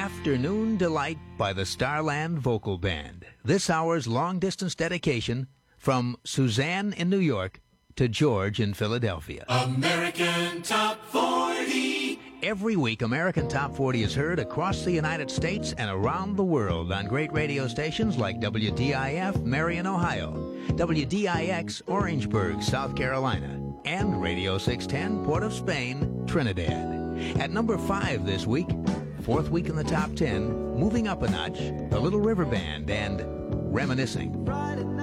Afternoon Delight by the Starland Vocal Band. This hour's long-distance dedication from Suzanne in New York to George in Philadelphia. American Top 40. Every week, American Top 40 is heard across the United States and around the world on great radio stations like WDIF, Marion, Ohio, WDIX, Orangeburg, South Carolina, and Radio 610, Port of Spain, Trinidad. At number 5 this week, fourth week in the top 10, moving up a notch, the Little River Band and Reminiscing.